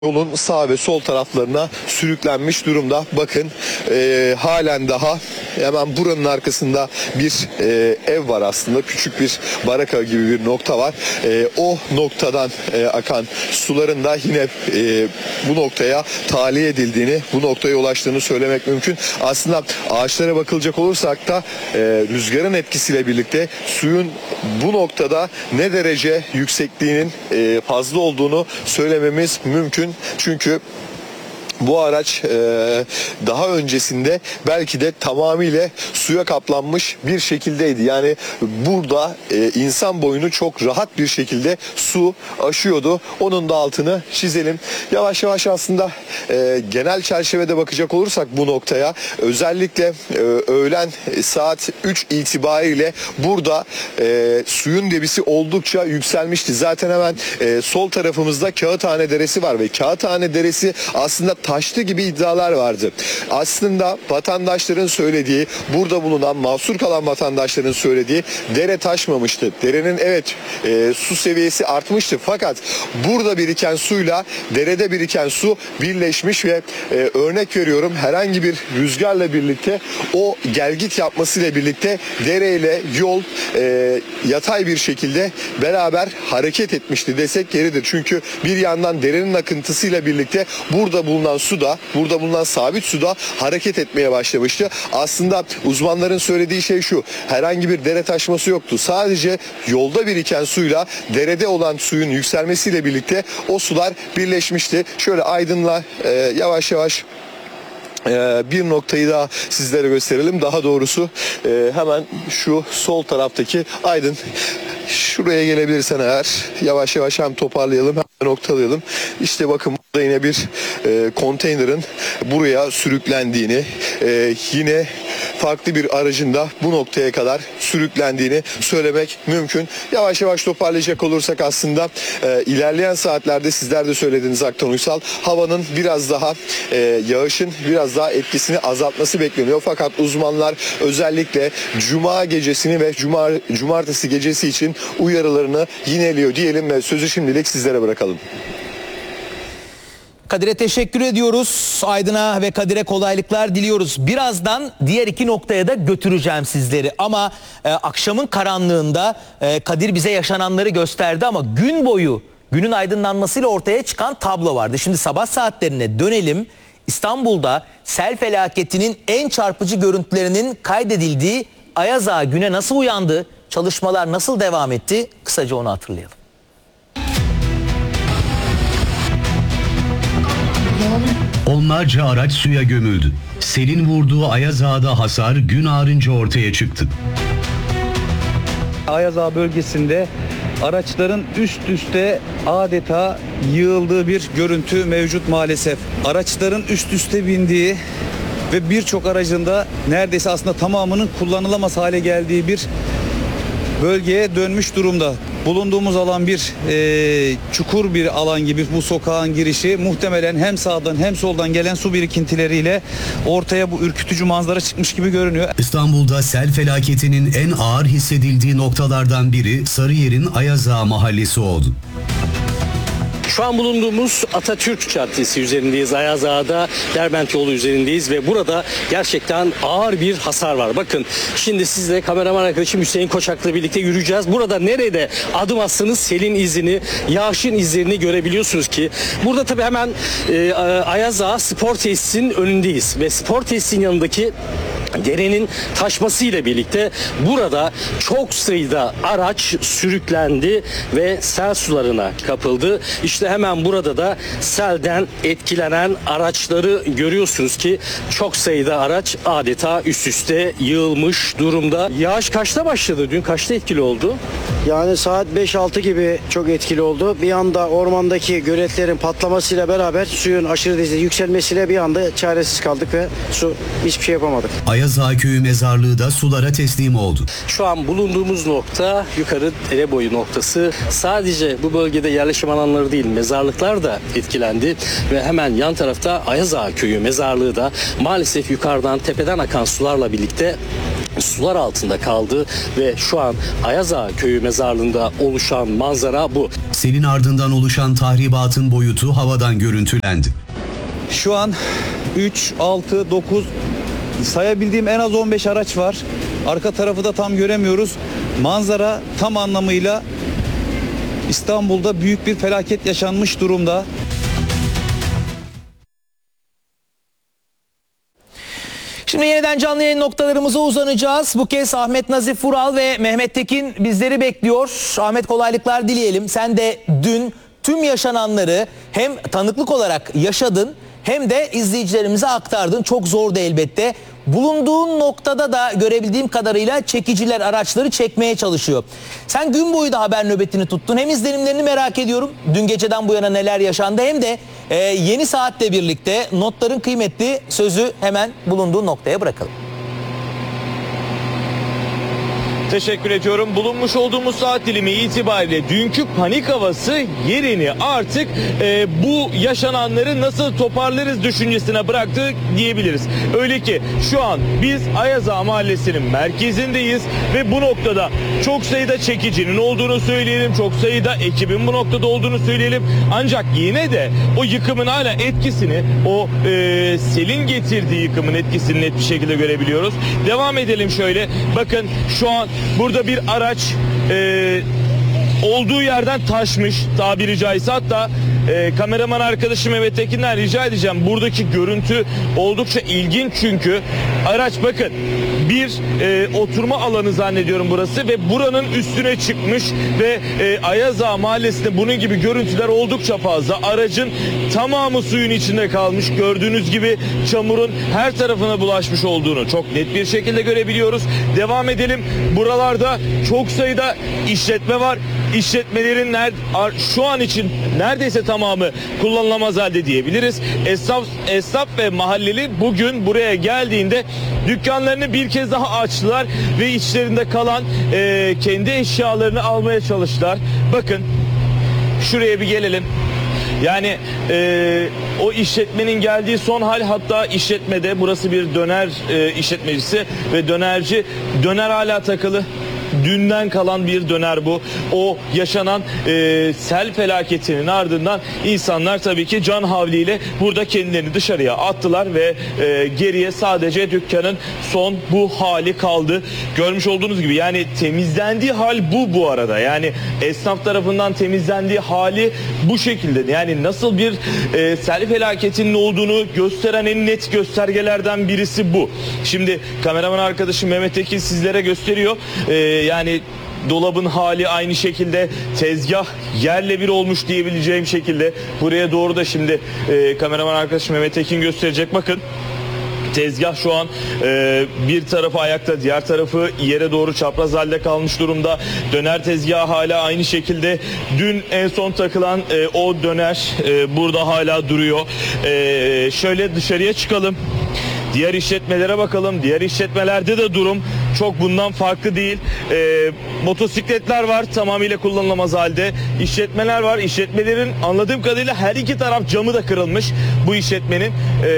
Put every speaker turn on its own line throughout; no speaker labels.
Yolun sağ ve sol taraflarına sürüklenmiş durumda. Bakın halen daha hemen buranın arkasında bir ev var aslında. Küçük bir baraka gibi bir nokta var. O noktadan akan suların da yine bu noktaya tahliye edildiğini, bu noktaya ulaştığını söylemek mümkün. Aslında ağaçlara bakılacak olursak da rüzgarın etkisiyle birlikte suyun bu noktada ne derece yüksekliğinin fazla olduğunu söylememiz mümkün. Çünkü bu araç daha öncesinde belki de tamamıyla suya kaplanmış bir şekildeydi. Yani burada insan boyunu çok rahat bir şekilde su aşıyordu. Onun da altını çizelim. Yavaş yavaş aslında genel çerçevede bakacak olursak bu noktaya özellikle öğlen saat 3 itibariyle burada suyun debisi oldukça yükselmişti. Zaten hemen sol tarafımızda Kağıthane Deresi var ve Kağıthane Deresi aslında taştı gibi iddialar vardı. Aslında vatandaşların söylediği, burada bulunan mahsur kalan vatandaşların söylediği dere taşmamıştı. Derenin evet su seviyesi artmıştı fakat burada biriken suyla derede biriken su birleşmiş ve örnek veriyorum herhangi bir rüzgarla birlikte o gelgit yapmasıyla birlikte dereyle yol yatay bir şekilde beraber hareket etmişti desek yeridir. Çünkü bir yandan derenin akıntısıyla birlikte burada bulunan su da, burada bulunan sabit su da hareket etmeye başlamıştı. Aslında uzmanların söylediği şey şu: herhangi bir dere taşması yoktu. Sadece yolda biriken suyla derede olan suyun yükselmesiyle birlikte o sular birleşmişti. Şöyle Aydın'la yavaş yavaş bir noktayı daha sizlere gösterelim. Daha doğrusu hemen şu sol taraftaki Aydın, şuraya gelebilirsen eğer yavaş yavaş hem toparlayalım hem noktalayalım. İşte bakın burada yine bir konteynerin buraya sürüklendiğini, yine farklı bir aracın da bu noktaya kadar sürüklendiğini söylemek mümkün. Yavaş yavaş toparlayacak olursak aslında ilerleyen saatlerde sizler de söylediğiniz Aktan Uysal, havanın biraz daha yağışın biraz daha etkisini azaltması bekleniyor. Fakat uzmanlar özellikle Cuma gecesini ve Cumartesi gecesi için uyarılarını yineliyor diyelim ve sözü şimdilik sizlere bırakalım.
Kadir'e teşekkür ediyoruz. Aydın'a ve Kadir'e kolaylıklar diliyoruz. Birazdan diğer iki noktaya da götüreceğim sizleri. Ama akşamın karanlığında Kadir bize yaşananları gösterdi ama gün boyu günün aydınlanmasıyla ortaya çıkan tablo vardı. Şimdi sabah saatlerine dönelim. İstanbul'da sel felaketinin en çarpıcı görüntülerinin kaydedildiği Ayaz Ağa güne nasıl uyandı? Çalışmalar nasıl devam etti? Kısaca onu hatırlayalım.
Onlarca araç suya gömüldü. Selin vurduğu Ayaz Ağa'da hasar gün ağarınca ortaya çıktı.
Ayaz Ağa bölgesinde araçların üst üste adeta yığıldığı bir görüntü mevcut maalesef. Araçların üst üste bindiği ve birçok aracın da neredeyse aslında tamamının kullanılamaz hale geldiği bir bölgeye dönmüş durumda. Bulunduğumuz alan bir çukur bir alan gibi, bu sokağın girişi muhtemelen hem sağdan hem soldan gelen su birikintileriyle ortaya bu ürkütücü manzara çıkmış gibi görünüyor.
İstanbul'da sel felaketinin en ağır hissedildiği noktalardan biri Sarıyer'in Ayaz Ağa mahallesi oldu.
Şu an bulunduğumuz Atatürk Caddesi üzerindeyiz. Ayaz Ağa'da Derbent yolu üzerindeyiz ve burada gerçekten ağır bir hasar var. Bakın şimdi sizle kameraman arkadaşım Hüseyin Koçak'la birlikte yürüyeceğiz. Burada nerede adım atsanız selin izini, yağışın izlerini görebiliyorsunuz ki. Burada tabii hemen Ayaz Ağa spor tesisinin önündeyiz ve spor tesisinin yanındaki derenin taşmasıyla birlikte burada çok sayıda araç sürüklendi ve sel sularına kapıldı. İşte hemen burada da selden etkilenen araçları görüyorsunuz ki çok sayıda araç adeta üst üste yığılmış durumda. Yağış kaçta başladı? Dün kaçta etkili oldu?
Yani saat 5-6 gibi çok etkili oldu. Bir anda ormandaki göletlerin patlamasıyla beraber suyun aşırı derecede yükselmesiyle bir anda çaresiz kaldık ve hiçbir şey yapamadık.
Ayaz Ağa köyü mezarlığı da sulara teslim oldu.
Şu an bulunduğumuz nokta yukarı dere boyu noktası. Sadece bu bölgede yerleşim alanları değil, mezarlıklar da etkilendi ve hemen yan tarafta Ayaz Ağa köyü mezarlığı da maalesef yukarıdan tepeden akan sularla birlikte sular altında kaldı ve şu an Ayaz Ağa köyü mezarlığında oluşan manzara bu.
Selin ardından oluşan tahribatın boyutu havadan görüntülendi.
Şu an 3, 6, 9 sayabildiğim en az 15 araç var. Arka tarafı da tam göremiyoruz. Manzara tam anlamıyla İstanbul'da büyük bir felaket yaşanmış durumda.
Şimdi yeniden canlı yayın noktalarımıza uzanacağız. Bu kez Ahmet Nazif Vural ve Mehmet Tekin bizleri bekliyor. Ahmet, kolaylıklar dileyelim. Sen de dün tüm yaşananları hem tanıklık olarak yaşadın hem de izleyicilerimize aktardın. Çok zordu elbette. Bulunduğun noktada da görebildiğim kadarıyla çekiciler araçları çekmeye çalışıyor. Sen gün boyu da haber nöbetini tuttun. Hem izlenimlerini merak ediyorum. Dün geceden bu yana neler yaşandı, hem de yeni saatle birlikte notların kıymetli, sözü hemen bulunduğun noktaya bırakalım.
Teşekkür ediyorum. Bulunmuş olduğumuz saat dilimi itibariyle dünkü panik havası yerini artık bu yaşananları nasıl toparlarız düşüncesine bıraktı diyebiliriz. Öyle ki şu an biz Ayaz Ağa Mahallesi'nin merkezindeyiz ve bu noktada çok sayıda çekicinin olduğunu söyleyelim. Çok sayıda ekibin bu noktada olduğunu söyleyelim. Ancak yine de o yıkımın hala etkisini, o selin getirdiği yıkımın etkisini net bir şekilde görebiliyoruz. Devam edelim şöyle. Bakın şu an burada bir araç olduğu yerden taşmış tabiri caizse. Hatta kameraman arkadaşım Mehmet Tekin'den rica edeceğim. Buradaki görüntü oldukça ilginç çünkü araç bakın bir oturma alanı zannediyorum burası ve buranın üstüne çıkmış ve Ayaz Ağa Mahallesi'nde bunun gibi görüntüler oldukça fazla. Aracın tamamı suyun içinde kalmış. Gördüğünüz gibi çamurun her tarafına bulaşmış olduğunu çok net bir şekilde görebiliyoruz. Devam edelim. Buralarda çok sayıda işletme var. İşletmelerin şu an için neredeyse tamamı kullanılamaz halde diyebiliriz. Esnaf ve mahalleli bugün buraya geldiğinde dükkanlarını bir kez daha açtılar ve içlerinde kalan kendi eşyalarını almaya çalıştılar. Bakın şuraya bir gelelim. Yani o işletmenin geldiği son hal, hatta işletmede, burası bir döner işletmecisi ve dönerci, döner hala takılı. Dünden kalan bir döner bu. O yaşanan sel felaketinin ardından insanlar tabii ki can havliyle burada kendilerini dışarıya attılar ve geriye sadece dükkanın son bu hali kaldı. Görmüş olduğunuz gibi yani temizlendiği hal bu arada. Yani esnaf tarafından temizlendiği hali bu şekilde. Yani nasıl bir sel felaketinin olduğunu gösteren en net göstergelerden birisi bu. Şimdi kameraman arkadaşım Mehmet Tekin sizlere gösteriyor. Yani dolabın hali aynı şekilde, tezgah yerle bir olmuş diyebileceğim şekilde. Buraya doğru da şimdi kameraman arkadaşım Mehmet Tekin gösterecek. Bakın tezgah şu an bir tarafı ayakta, diğer tarafı yere doğru çapraz halde kalmış durumda. Döner tezgahı hala aynı şekilde. Dün en son takılan o döner burada hala duruyor. Şöyle dışarıya çıkalım. Diğer işletmelere bakalım. Diğer işletmelerde de durum çok bundan farklı değil. Motosikletler var tamamıyla kullanılamaz halde. İşletmeler var. İşletmelerin anladığım kadarıyla her iki taraf camı da kırılmış bu işletmenin.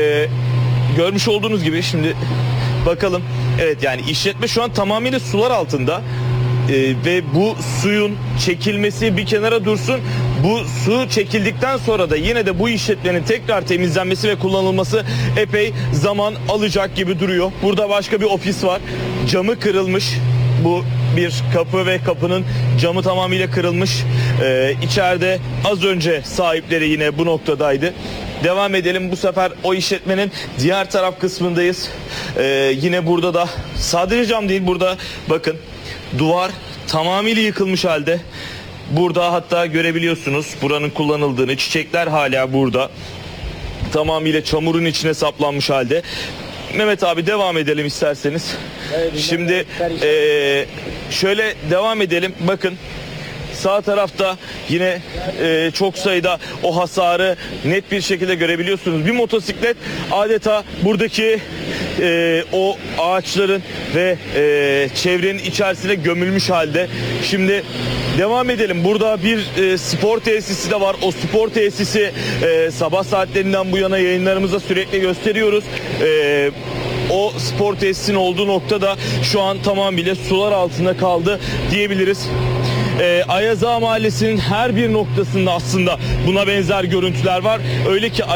Görmüş olduğunuz gibi şimdi bakalım. Evet, yani işletme şu an tamamıyla sular altında. Ve bu suyun çekilmesi bir kenara dursun. Bu su çekildikten sonra da yine de bu işletmenin tekrar temizlenmesi ve kullanılması epey zaman alacak gibi duruyor. Burada başka bir ofis var. Camı kırılmış. Bu bir kapı ve kapının camı tamamıyla kırılmış. İçeride az önce sahipleri yine bu noktadaydı. Devam edelim. Bu sefer o işletmenin diğer taraf kısmındayız. Yine burada da sadece cam değil, burada bakın duvar tamamıyla yıkılmış halde. Burada hatta görebiliyorsunuz buranın kullanıldığını. Çiçekler hala burada. Tamamıyla çamurun içine saplanmış halde. Mehmet abi devam edelim isterseniz. Evet, şimdi şöyle devam edelim. Bakın sağ tarafta yine çok sayıda o hasarı net bir şekilde görebiliyorsunuz. Bir motosiklet adeta buradaki o ağaçların ve çevrenin içerisine gömülmüş halde. Şimdi devam edelim. Burada bir spor tesisi de var. O spor tesisi sabah saatlerinden bu yana yayınlarımızda sürekli gösteriyoruz. o spor tesisinin olduğu nokta da şu an tamamıyla sular altında kaldı diyebiliriz. Ayaz Ağa Mahallesi'nin her bir noktasında aslında buna benzer görüntüler var. Öyle ki